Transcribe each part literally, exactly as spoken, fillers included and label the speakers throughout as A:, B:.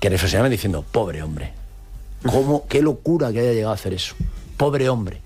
A: que reflexionaba diciendo, pobre hombre, ¿cómo, qué locura que haya llegado a hacer eso? Pobre hombre,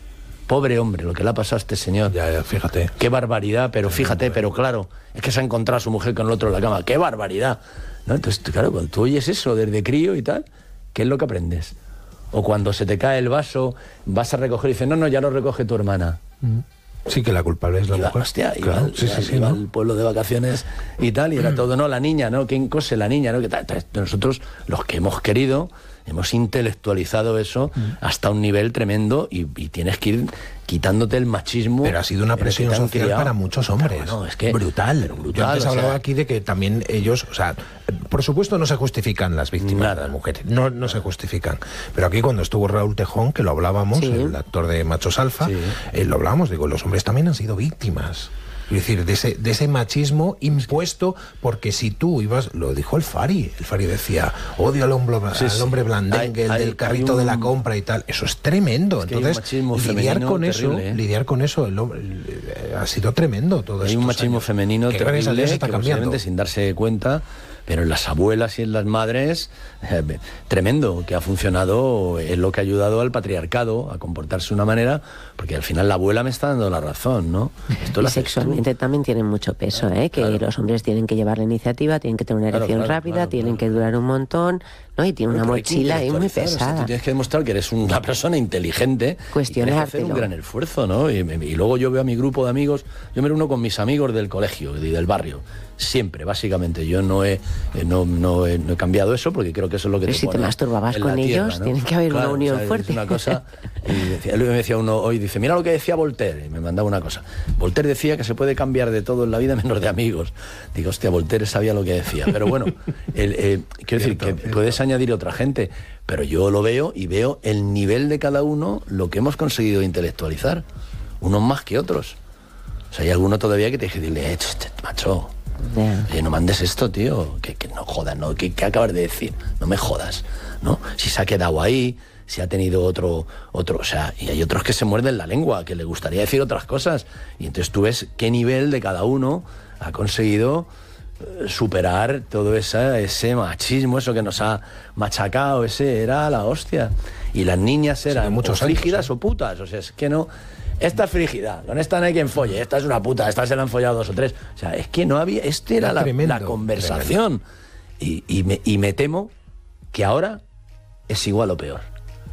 A: pobre hombre, lo que le ha pasado a este señor.
B: Ya, ya, fíjate.
A: Qué barbaridad, pero fíjate, pero claro, es que se ha encontrado a su mujer con el otro en la cama, qué barbaridad, ¿no? Entonces, claro, cuando tú oyes eso desde crío y tal, ¿qué es lo que aprendes? O cuando se te cae el vaso, vas a recoger y dices, no, no, ya lo recoge tu hermana.
B: Sí, que la culpable es la
A: iba,
B: mujer.
A: Hostia, iba,
B: claro,
A: iba,
B: sí,
A: iba,
B: sí, sí,
A: iba
B: ¿no?
A: al pueblo de vacaciones y tal, y era todo, no, la niña, ¿no? ¿Quién cose la niña, no? Que tal, tal. Nosotros, los que hemos querido, hemos intelectualizado eso hasta un nivel tremendo y, y tienes que ir quitándote el machismo.
B: Pero ha sido una presión social
A: criado.
B: para muchos hombres.
A: Pero bueno, es que,
B: brutal.
A: pero brutal.
B: Yo antes
A: o sea,
B: hablaba aquí de que también ellos, o sea, por supuesto no se justifican las víctimas
A: nada.
B: de las mujeres, no, no se justifican. Pero aquí cuando estuvo Raúl Tejón, que lo hablábamos,
C: Sí.
B: el actor de Machos Alfa,
A: Sí.
B: eh, lo hablábamos, digo, los hombres también han sido víctimas. Es decir, de ese, de ese machismo impuesto, porque si tú ibas, lo dijo el Fari, el Fari decía, odio al hombre,
A: Sí,
B: al
A: sí.
B: hombre blandengue,
A: Hay-
B: el
A: hay-
B: del carrito
A: hay un-
B: de la compra y tal. Eso es tremendo.
A: Es que hay un
B: Entonces,
A: machismo
B: lidiar
A: femenino
B: con eso,
A: terrible, ¿eh?
B: lidiar con eso, el hombre, eh, ha sido tremendo todo
A: Hay
B: estos
A: un machismo
B: años.
A: femenino
B: Que gracias a
A: terrible
B: Dios está
A: que
B: cambiando.
A: posiblemente sin darse cuenta, pero en las abuelas y en las madres, eh, tremendo, que ha funcionado, es lo que ha ayudado al patriarcado a comportarse de una manera, porque al final la abuela me está dando la razón, ¿no? Esto lo
C: Y
A: haces tú.
C: sexualmente también tienen mucho peso, ¿eh? Que
A: Claro.
C: los hombres tienen que llevar la iniciativa, tienen que tener una
A: Claro,
C: erección
A: claro,
C: rápida,
A: claro,
C: tienen
A: claro.
C: que durar un montón, ¿no? Y tienen una
A: Pero hay que
C: mochila ahí muy
A: intelectualizar, o sea,
C: pesada.
A: tú tienes que demostrar que eres una persona inteligente. Y tienes que hacer
C: Cuestionártelo.
A: un gran esfuerzo, ¿no? Y, y luego yo veo a mi grupo de amigos, yo me reúno con mis amigos del colegio y del barrio. Siempre, básicamente. Yo no he, eh, no, no, he, no he cambiado eso porque creo que eso es lo que
C: Pero
A: te
C: si te
A: pone
C: masturbabas
A: en
C: con
A: la tierra,
C: ellos,
A: ¿no?
C: tiene que haber una
A: Claro,
C: unión
A: o sea,
C: fuerte.
A: Es una cosa. Y decía, me decía uno hoy, dice, mira lo que decía Voltaire. Y me mandaba una cosa. Voltaire decía que se puede cambiar de todo en la vida menos de amigos. Digo, hostia, Voltaire sabía lo que decía. Pero bueno, el, eh, quiero decir
B: Cierto,
A: que
B: cierto.
A: puedes añadir otra gente. Pero yo lo veo y veo el nivel de cada uno, lo que hemos conseguido intelectualizar. Unos más que otros. O sea, hay alguno todavía que te dice, dile, eh, ch, ch, macho,
C: Ya.
A: oye, no mandes esto, tío, que, que no jodas, ¿no? ¿Qué, qué acabas de decir? No me jodas, ¿no? Si se ha quedado ahí, si ha tenido otro, otro, o sea, y hay otros que se muerden la lengua, que le gustaría decir otras cosas. Y entonces tú ves qué nivel de cada uno ha conseguido eh, superar todo esa, ese machismo, eso que nos ha machacado, ese era la hostia. Y las niñas eran
B: de muchos
A: o
B: años,
A: frígidas
B: ¿eh?
A: o putas, o sea, es que no... Esta es frígida, con esta no hay quien folle, esta es una puta, esta se la han follado dos o tres. O sea, es que no había, este era
B: Era
A: la,
B: tremendo,
A: la conversación. Y, y, me, y me temo que ahora es igual o peor.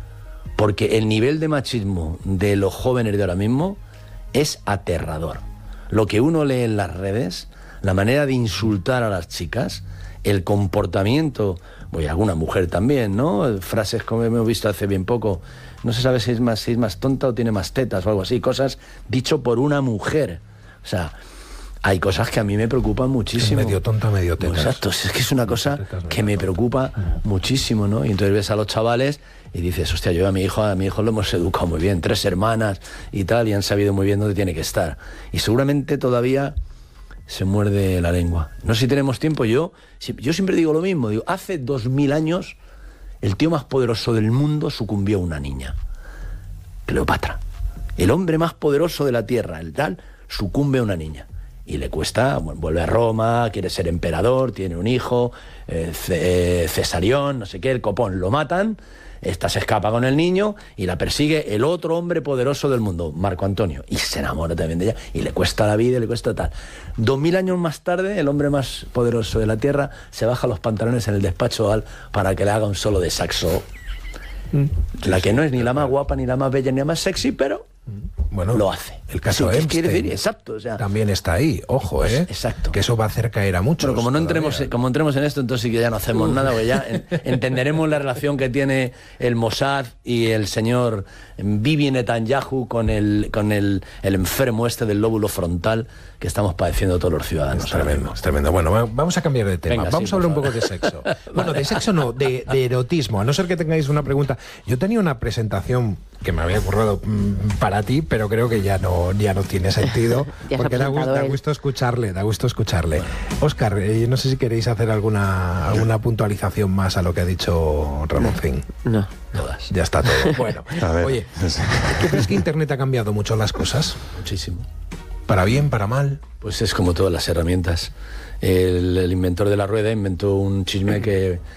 A: Porque el nivel de machismo de los jóvenes de ahora mismo es aterrador. Lo que uno lee en las redes, la manera de insultar a las chicas, el comportamiento, voy a alguna mujer también, ¿no? Frases como hemos visto hace bien poco, no se sabe si es más, si es más tonta o tiene más tetas o algo así, cosas dicho por una mujer. O sea, hay cosas que a mí me preocupan muchísimo.
B: Medio tonta, medio tetas.
A: Exacto, es que es una cosa
B: Tetas,
A: que me
B: medio
A: preocupa muchísimo, ¿no? Y entonces ves a los chavales y dices, hostia, yo a mi hijo, a mi hijo lo hemos educado muy bien, tres hermanas y tal, y han sabido muy bien dónde tiene que estar. Y seguramente todavía se muerde la lengua. No sé si tenemos tiempo, yo, yo siempre digo lo mismo, digo, hace dos mil años el tío más poderoso del mundo sucumbió a una niña, Cleopatra. El hombre más poderoso de la tierra, el tal, sucumbe a una niña. Y le cuesta, bueno, vuelve a Roma, quiere ser emperador, tiene un hijo, eh, C- eh, Cesarión, no sé qué, el copón, lo matan, esta se escapa con el niño y la persigue el otro hombre poderoso del mundo, Marco Antonio, y se enamora también de ella, y le cuesta la vida, y le cuesta tal. Dos mil años más tarde, el hombre más poderoso de la tierra se baja los pantalones en el despacho al para que le haga un solo de saxo. La que no es ni la más guapa, ni la más bella, ni la más sexy, pero
B: Bueno,
A: lo hace.
B: El caso
A: Sí, ¿qué
B: Epstein
A: quiere decir? Exacto, o sea,
B: también está ahí, ojo, ¿eh?
A: Exacto.
B: Que eso va a hacer caer a muchos.
A: pero como no entremos,
B: todavía.
A: como entremos en esto, entonces sí que ya no hacemos nada, porque ya en- entenderemos la relación que tiene el Mossad y el señor Bibi Netanyahu con el con el, el enfermo este del lóbulo frontal que estamos padeciendo todos los ciudadanos.
B: Es
A: ahora
B: tremendo,
A: mismo.
B: es tremendo. Bueno, va- vamos a cambiar de tema.
A: Venga,
B: vamos
A: sí,
B: a hablar un
A: por
B: poco de
A: favor.
B: sexo. Bueno, de sexo no, de, de erotismo. A no ser que tengáis una pregunta. Yo tenía una presentación que me había currado mm, para ti, pero creo que ya no, ya no tiene sentido.
C: Ya se ha
B: porque da gusto,
C: presentado
B: da
C: él.
B: gusto escucharle, da gusto escucharle. Óscar, eh, no sé si queréis hacer alguna, alguna puntualización más a lo que ha dicho Ramoncín.
C: No.
A: Todas.
B: Ya está todo. Bueno,
D: A ver.
B: oye, ¿tú crees que Internet ha cambiado mucho las cosas?
A: Muchísimo.
B: ¿Para bien, para mal?
A: Pues es como todas las herramientas. El, el inventor de la rueda inventó un chisme que